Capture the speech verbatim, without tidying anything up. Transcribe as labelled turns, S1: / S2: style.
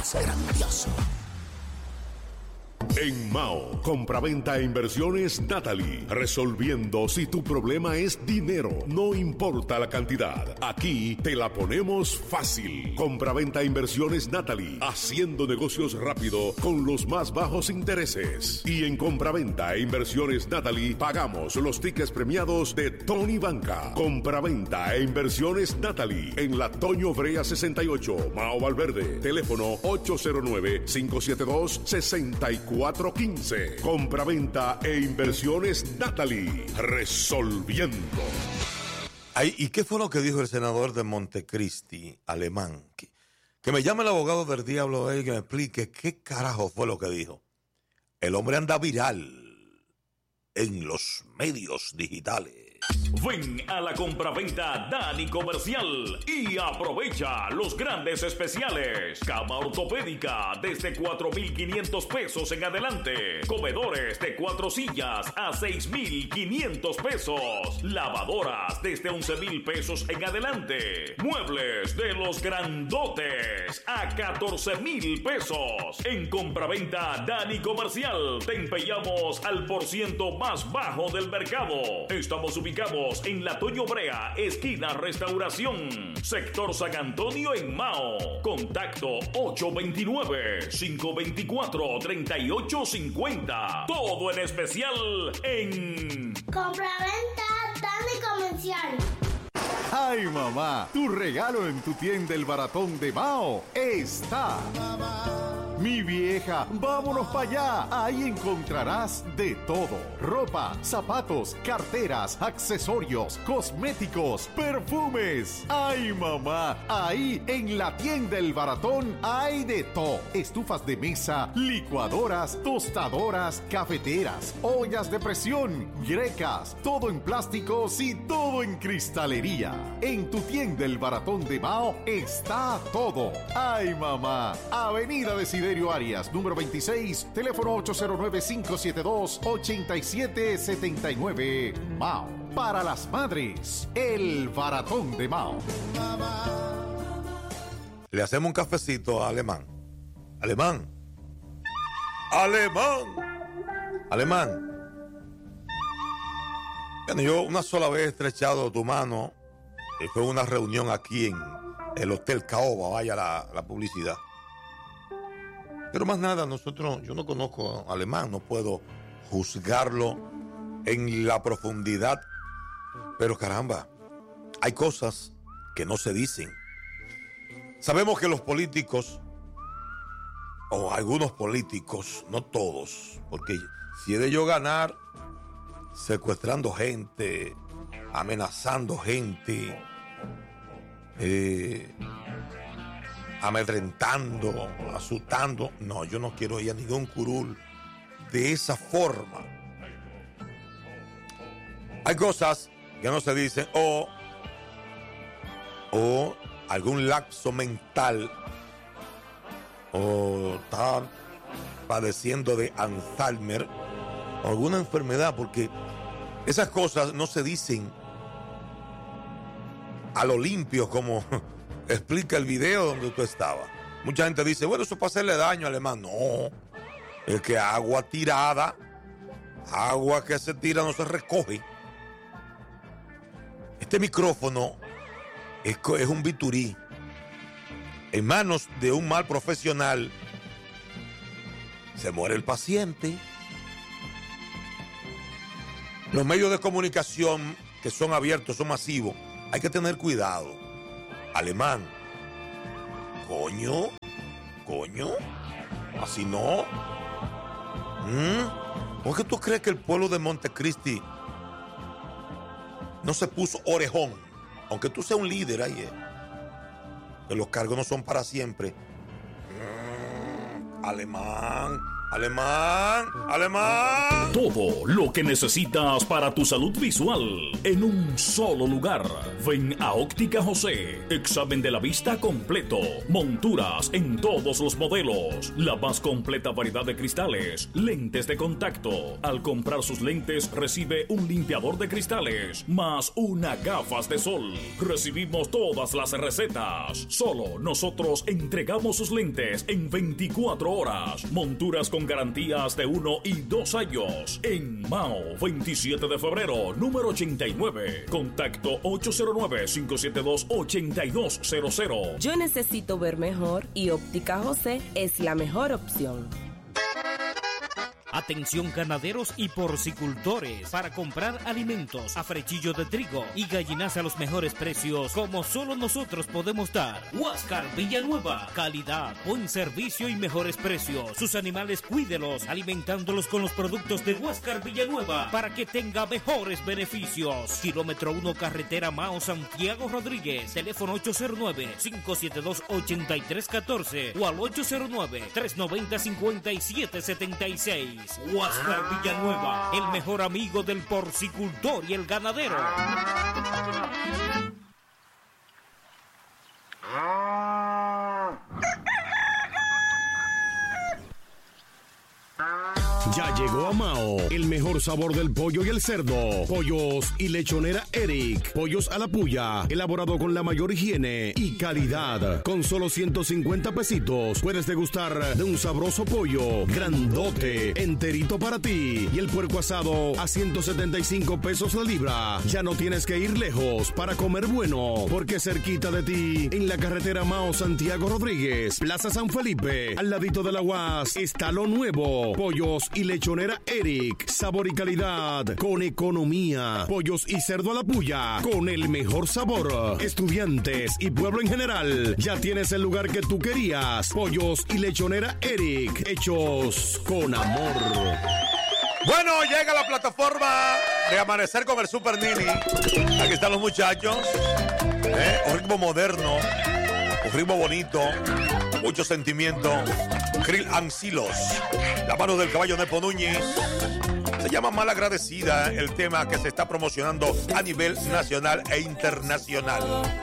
S1: más grandioso.
S2: En Mao, compraventa e inversiones Natalie. Resolviendo si tu problema es dinero, no importa la cantidad. Aquí te la ponemos fácil. Compraventa e inversiones Natalie. Haciendo negocios rápido con los más bajos intereses. Y en compraventa e inversiones Natalie pagamos los tickets premiados de Tony Banca. Compraventa e inversiones Natalie en la Toño Brea sesenta y ocho, Mao Valverde. Teléfono ocho cero nueve, cinco siete dos, seis cuatro uno cinco. Compraventa e inversiones Natalie. Resolviendo.
S3: Ay, ¿y qué fue lo que dijo el senador de Montecristi, Alemán? Que, que me llame el abogado del diablo él que me explique qué carajo fue lo que dijo. El hombre anda viral en los medios digitales.
S4: Ven a la compraventa Dani Comercial y aprovecha los grandes especiales. Cama ortopédica desde cuatro mil quinientos pesos en adelante. Comedores de cuatro sillas a seis mil quinientos pesos. Lavadoras desde once mil pesos en adelante. Muebles de los grandotes a catorce mil pesos. En compraventa Dani Comercial te empeñamos al porciento más bajo del mercado. Estamos ubicados en la Toño Brea, esquina Restauración, sector San Antonio en Mao. Contacto ocho dos nueve, cinco dos cuatro, tres ocho cinco cero. Todo en especial en
S5: Compraventa Dani Comercial.
S6: ¡Ay, mamá! Tu regalo en tu tienda El Baratón de Mao está. Mi vieja, vámonos para allá. Ahí encontrarás de todo. Ropa, zapatos, carteras, accesorios, cosméticos, perfumes. ¡Ay, mamá! Ahí en la tienda El Baratón hay de todo. Estufas de mesa, licuadoras, tostadoras, cafeteras, ollas de presión, grecas, todo en plásticos y todo en cristalería. En tu tienda El Baratón de Mao está todo. ¡Ay, mamá! Avenida Desiderio Arias, número veintiséis, teléfono ocho cero nueve, cinco siete dos, ocho siete siete nueve. Mao, para las madres, El Baratón de Mao.
S3: Le hacemos un cafecito a Alemán. Alemán. Alemán. Alemán. Bueno, yo una sola vez he estrechado tu mano y fue una reunión aquí en el Hotel Caoba, vaya la, la publicidad. Pero más nada, nosotros, yo no conozco Alemán, no puedo juzgarlo en la profundidad. Pero caramba, hay cosas que no se dicen. Sabemos que los políticos, o algunos políticos, no todos, porque si he de yo ganar secuestrando gente, amenazando gente, eh... amedrentando, asustando. No, yo no quiero ir a ningún curul de esa forma. Hay cosas que no se dicen o, o algún lapso mental o está padeciendo de Alzheimer o alguna enfermedad, porque esas cosas no se dicen a lo limpio como explica el video donde tú estabas. Mucha gente dice, bueno, eso es para hacerle daño al Alemán. No, es que agua tirada, agua que se tira no se recoge. Este micrófono es, es un biturí. En manos de un mal profesional se muere el paciente. Los medios de comunicación que son abiertos, son masivos, hay que tener cuidado. Alemán, coño, coño, así no. ¿Mm? ¿Por qué tú crees que el pueblo de Montecristi no se puso orejón? Aunque tú seas un líder ahí, eh, que los cargos no son para siempre. Mm, Alemán, Alemán, Alemán.
S4: Todo lo que necesitas para tu salud visual en un solo lugar. Ven a Óptica José. Examen de la vista completo. Monturas en todos los modelos. La más completa variedad de cristales. Lentes de contacto. Al comprar sus lentes recibe un limpiador de cristales más una gafas de sol. Recibimos todas las recetas. Solo nosotros entregamos sus lentes en veinticuatro horas. Monturas con garantías de uno y dos años. En Mao, veintisiete de febrero, número ochenta y nueve. Contacto ocho cero nueve, cinco siete dos, ocho dos cero cero.
S1: Yo necesito ver mejor y Óptica José es la mejor opción.
S7: Atención ganaderos y porcicultores, para comprar alimentos a frechillo de trigo y gallinas a los mejores precios como solo nosotros podemos dar. Huáscar Villanueva, calidad, buen servicio y mejores precios. Sus animales cuídelos alimentándolos con los productos de Huáscar Villanueva para que tenga mejores beneficios. Kilómetro uno, carretera Mao Santiago Rodríguez, teléfono ocho cero nueve, cinco siete dos, ocho tres uno cuatro o al ocho cero nueve, tres nueve cero, cinco siete siete seis. Huáscar Villanueva, el mejor amigo del porcicultor y el ganadero.
S8: Ya llegó a Mao el mejor sabor del pollo y el cerdo. Pollos y Lechonera Eric. Pollos a la puya, elaborado con la mayor higiene y calidad. Con solo ciento cincuenta pesitos puedes degustar de un sabroso pollo grandote, enterito para ti. Y el puerco asado a ciento setenta y cinco pesos la libra. Ya no tienes que ir lejos para comer bueno, porque cerquita de ti, en la carretera Mao Santiago Rodríguez, Plaza San Felipe, al ladito de la U A S, está lo nuevo. Pollos y Lechonera Eric, sabor y calidad con economía. Pollos y cerdo a la puya con el mejor sabor. Estudiantes y pueblo en general, ya tienes el lugar que tú querías. Pollos y Lechonera Eric, hechos con amor.
S3: Bueno, llega la plataforma de Amanecer con el Super Nini. Aquí están los muchachos. ¿Eh? Un ritmo moderno, un ritmo bonito, mucho sentimiento. Krill Ancilos, la mano del caballo Nepo Núñez. Se llama Malagradecida el tema que se está promocionando a nivel nacional e internacional.